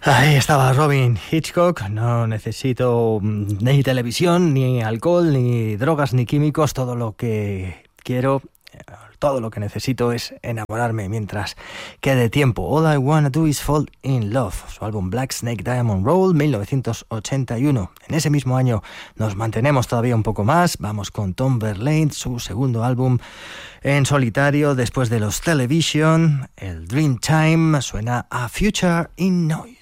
Ahí estaba Robin Hitchcock. No necesito ni televisión, ni alcohol, ni drogas, ni químicos. Todo lo que quiero, todo lo que necesito es enamorarme mientras quede tiempo. All I Wanna Do Is Fall in Love, su álbum Black Snake Diamond Roll, 1981. En ese mismo año nos mantenemos todavía un poco más. Vamos con Tom Verlaine, su segundo álbum en solitario después de los Television. El Dream Time suena a Future in Noise.